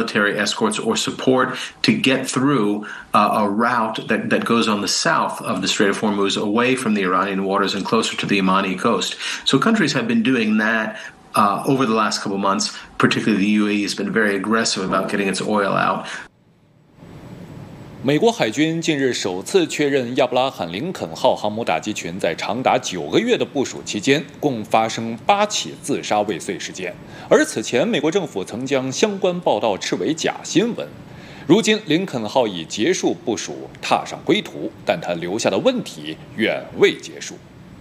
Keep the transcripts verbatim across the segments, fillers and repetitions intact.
military escorts or support to get through uh, a route that, that goes on the south of the Strait of Hormuz away from the Iranian waters and closer to the Yemeni coast. So countries have been doing that uh, over the last couple months. Particularly the U A E has been very aggressive about getting its oil out. 美国海军近日首次确认，亚伯拉罕·林肯号航母打击群在长达九个月的部署期间，共发生八起自杀未遂事件。而此前，美国政府曾将相关报道斥为假新闻。如今，林肯号已结束部署，踏上归途，但它留下的问题远未结束。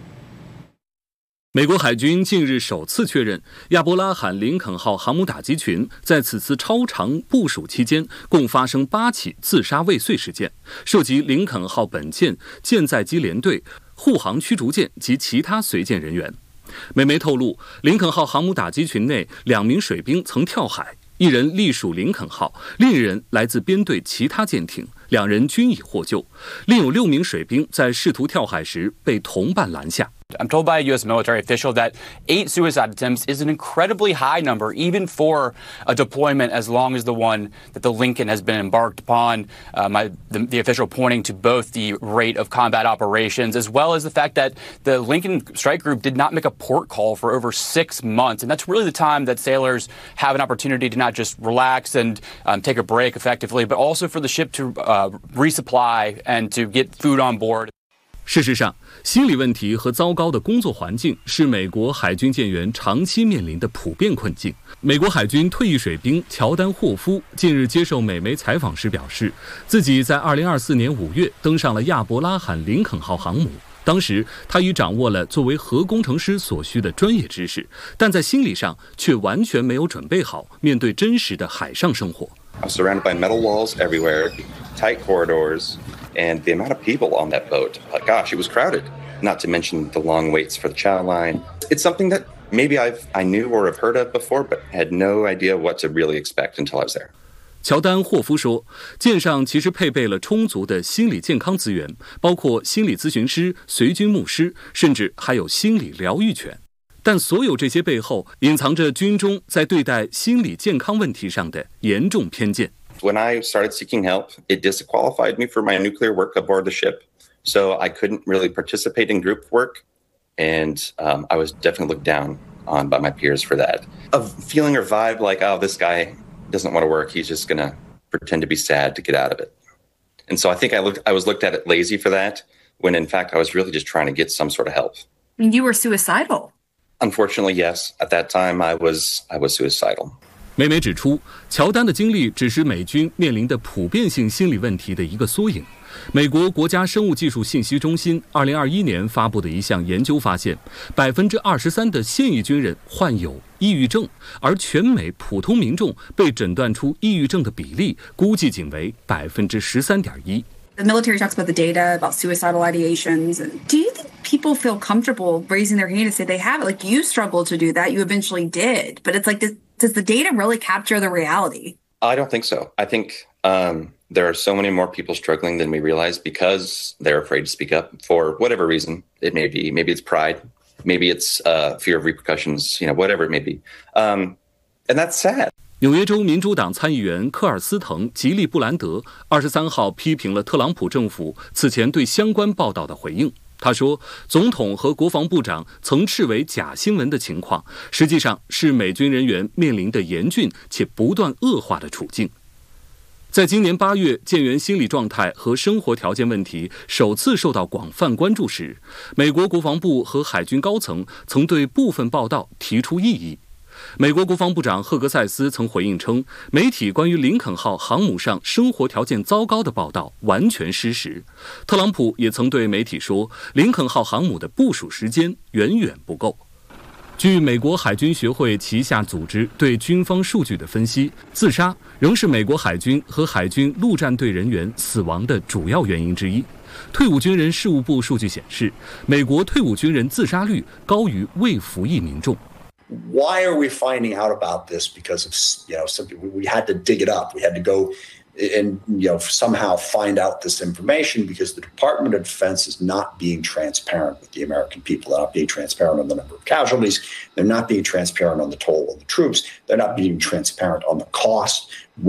美国海军近日首次确认，亚伯拉罕·林肯号航母打击群在此次超长部署期间，共发生八起自杀未遂事件，涉及林肯号本舰、舰载机联队、护航驱逐舰及其他随舰人员。美媒透露，林肯号航母打击群内两名水兵曾跳海，一人隶属林肯号，另一人来自编队其他舰艇，两人均已获救。另有六名水兵在试图跳海时被同伴拦下。 I'm told by a U S military official that eight suicide attempts is an incredibly high number, even for a deployment as long as the one that the Lincoln has been embarked upon. Uh, my, the, the official pointing to both the rate of combat operations as well as the fact that the Lincoln Strike Group did not make a port call for over six months. And that's really the time that sailors have an opportunity to not just relax and um, take a break effectively, but also for the ship to uh, resupply and to get food on board. 事实上，心理问题和糟糕的工作环境是美国海军舰员长期面临的普遍困境。美国海军退役水兵乔丹·霍夫近日接受美媒采访时表示，自己在二零二四年五月登上了亚伯拉罕·林肯号航母，当时他已掌握了作为核工程师所需的专业知识，但在心理上却完全没有准备好面对真实的海上生活。 I was surrounded by metal walls everywhere, tight corridors, and the amount of people on that boat, uh, gosh, it was crowded, not to mention the long waits for the chow line. It's something that maybe I've, I knew or have heard of before, but had no idea what to really expect until I was there. 乔丹·霍夫说，舰上其实配备了充足的心理健康资源，包括心理咨询师、随军牧师，甚至还有心理疗愈犬。但所有这些背后隐藏着军中在对待心理健康问题上的严重偏见。 When I started seeking help, it disqualified me for my nuclear work aboard the ship, so I couldn't really participate in group work, and um, I was definitely looked down on by my peers for that. A feeling or vibe like, oh, this guy doesn't want to work, he's just going to pretend to be sad to get out of it. And so I think I looked, I was looked at it lazy for that, when in fact I was really just trying to get some sort of help. You were suicidal. Unfortunately, yes. At that time, I was I was suicidal. 美媒指出，乔丹的经历只是美军面临的普遍性心理问题的一个缩影。美国国家生物技术信息中心二零二一年发布的一项研究发现，百分之二十三的现役军人患有抑郁症，而全美普通民众被诊断出抑郁症的比例估计仅为百分之十三点一。 The military talks about the data, about suicidal ideations. Do you think people feel comfortable raising their hand and say they have it? Like, you struggled to do that. You eventually did. But it's like, does, does the data really capture the reality? I don't think so. I think um, there are so many more people struggling than we realize because they're afraid to speak up for whatever reason it may be. Maybe it's pride. Maybe it's uh, fear of repercussions, you know, whatever it may be. Um, and that's sad. 纽约州民主党参议员科尔斯滕·吉利布兰德二十三号批评了特朗普政府此前对相关报道的回应。他说，总统和国防部长曾斥为假新闻的情况，实际上是美军人员面临的严峻且不断恶化的处境。在今年八月，舰员心理状态和生活条件问题首次受到广泛关注时，美国国防部和海军高层曾对部分报道提出异议。美国国防部长赫格塞斯曾回应称，媒体关于林肯号航母上生活条件糟糕的报道完全失实。特朗普也曾对媒体说，林肯号航母的部署时间远远不够。据美国海军学会旗下组织对军方数据的分析，自杀仍是美国海军和海军陆战队人员死亡的主要原因之一。退伍军人事务部数据显示，美国退伍军人自杀率高于未服役民众。 Why are we finding out about this? Because of, you know, something we had to dig it up. We had to go and, you know, somehow find out this information because the Department of Defense is not being transparent with the American people. They're not being transparent on the number of casualties. They're not being transparent on the toll of the troops. They're not being transparent on the cost.